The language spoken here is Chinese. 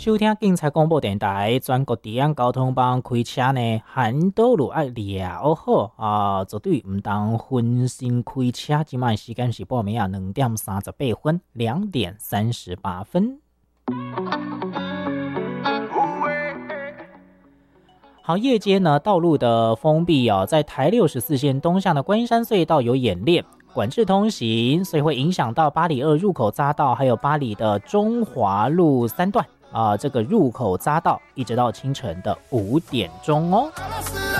收听警察广播电台全国治安交通帮开车呢，含道路要抓好啊，绝对唔当分心开车。今晚时间是报暝啊2点38分，2点38分。好，夜间呢道路的封闭哦，在台64线东向的观音山隧道有演练。管制通行，所以会影响到巴黎2入口匝道，还有巴黎的中华路3段这个入口匝道，一直到清晨的5点钟哦。